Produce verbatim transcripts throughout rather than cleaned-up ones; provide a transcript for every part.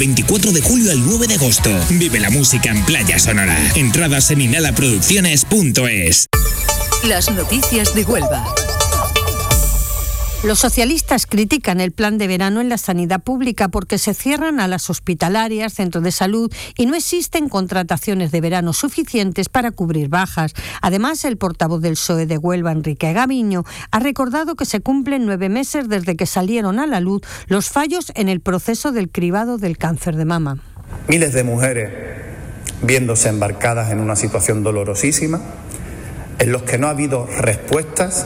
veinticuatro de julio al nueve de agosto. Vive la música en Playa Sonora. Entradas en inhala producciones punto es. Las noticias de Huelva. Los socialistas critican el plan de verano en la sanidad pública porque se cierran a las hospitalarias, centros de salud y no existen contrataciones de verano suficientes para cubrir bajas. Además, el portavoz del P S O E de Huelva, Enrique Gaviño, ha recordado que se cumplen nueve meses desde que salieron a la luz los fallos en el proceso del cribado del cáncer de mama. Miles de mujeres viéndose embarcadas en una situación dolorosísima, en los que no ha habido respuestas,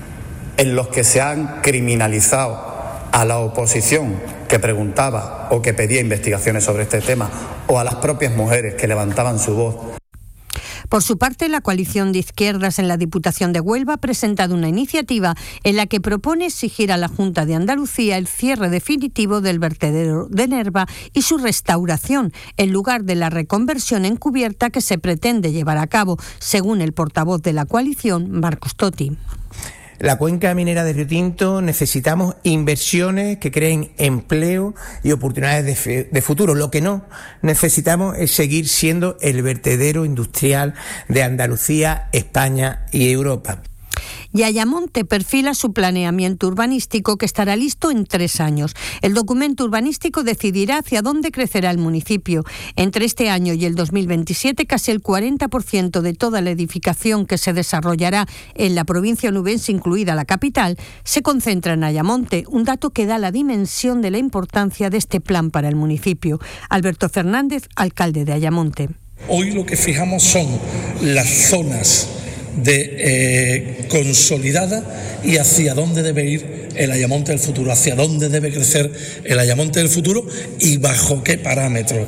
en los que se han criminalizado a la oposición que preguntaba o que pedía investigaciones sobre este tema, o a las propias mujeres que levantaban su voz. Por su parte, la coalición de izquierdas en la Diputación de Huelva ha presentado una iniciativa en la que propone exigir a la Junta de Andalucía el cierre definitivo del vertedero de Nerva y su restauración, en lugar de la reconversión encubierta que se pretende llevar a cabo, según el portavoz de la coalición, Marcos Totti. La cuenca minera de Río Tinto necesitamos inversiones que creen empleo y oportunidades de, fe, de futuro. Lo que no necesitamos es seguir siendo el vertedero industrial de Andalucía, España y Europa. Y Ayamonte perfila su planeamiento urbanístico, que estará listo en tres años. El documento urbanístico decidirá hacia dónde crecerá el municipio. Entre este año y el dos mil veintisiete, casi el cuarenta por ciento de toda la edificación que se desarrollará en la provincia onubense, incluida la capital, se concentra en Ayamonte, un dato que da la dimensión de la importancia de este plan para el municipio. Alberto Fernández, alcalde de Ayamonte. Hoy lo que fijamos son las zonas de eh, consolidada y hacia dónde debe ir el Ayamonte del futuro, hacia dónde debe crecer el Ayamonte del futuro y bajo qué parámetros.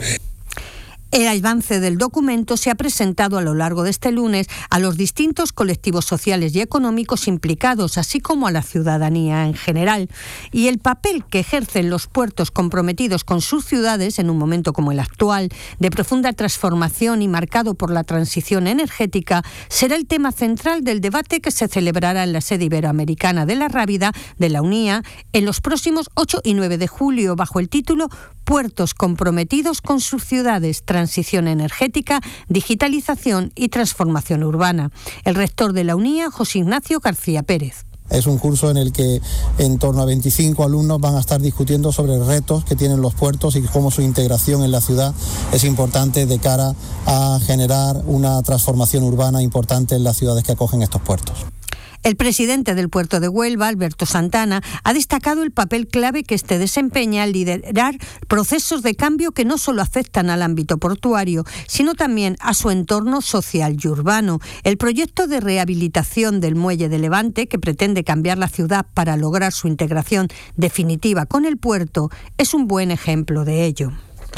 El avance del documento se ha presentado a lo largo de este lunes a los distintos colectivos sociales y económicos implicados, así como a la ciudadanía en general. Y el papel que ejercen los puertos comprometidos con sus ciudades en un momento como el actual, de profunda transformación y marcado por la transición energética, será el tema central del debate que se celebrará en la sede iberoamericana de la Rábida de la UNIA en los próximos ocho y nueve de julio, bajo el título Puertos comprometidos con sus ciudades, transición energética, digitalización y transformación urbana. El rector de la UNIA, José Ignacio García Pérez. Es un curso en el que en torno a veinticinco alumnos van a estar discutiendo sobre retos que tienen los puertos y cómo su integración en la ciudad es importante de cara a generar una transformación urbana importante en las ciudades que acogen estos puertos. El presidente del Puerto de Huelva, Alberto Santana, ha destacado el papel clave que este desempeña al liderar procesos de cambio que no solo afectan al ámbito portuario, sino también a su entorno social y urbano. El proyecto de rehabilitación del muelle de Levante, que pretende cambiar la ciudad para lograr su integración definitiva con el puerto, es un buen ejemplo de ello.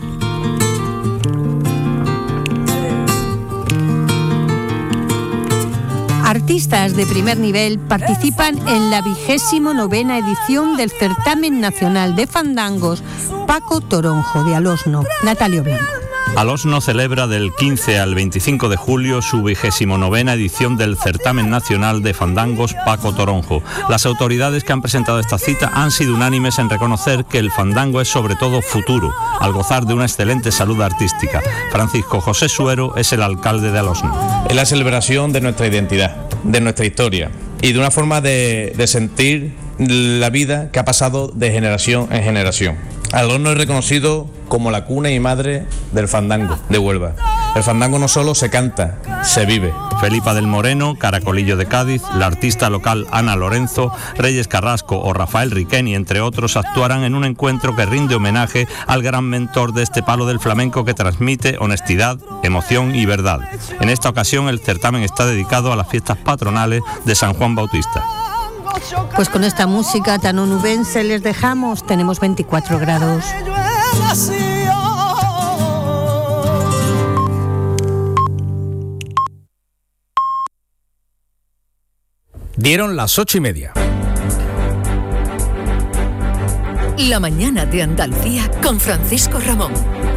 Artistas de primer nivel participan en la vigésimo novena edición del Certamen Nacional de Fandangos Paco Toronjo de Alosno. Natalio Blanco. Alosno celebra del quince al veinticinco de julio su vigésimo novena edición del Certamen Nacional de Fandangos Paco Toronjo. Las autoridades que han presentado esta cita han sido unánimes en reconocer que el fandango es sobre todo futuro, al gozar de una excelente salud artística. Francisco José Suero es el alcalde de Alosno. Es la celebración de nuestra identidad, de nuestra historia y de una forma de, de sentir la vida que ha pasado de generación en generación. Alosno es reconocido como la cuna y madre del fandango de Huelva. El fandango no solo se canta, se vive. Felipa del Moreno, Caracolillo de Cádiz, la artista local Ana Lorenzo, Reyes Carrasco o Rafael Riqueni, entre otros, actuarán en un encuentro que rinde homenaje al gran mentor de este palo del flamenco que transmite honestidad, emoción y verdad. En esta ocasión el certamen está dedicado a las fiestas patronales de San Juan Bautista. Pues con esta música tan onubense les dejamos. Tenemos veinticuatro grados. Dieron las ocho y media. La mañana de Andalucía con Francisco Ramón.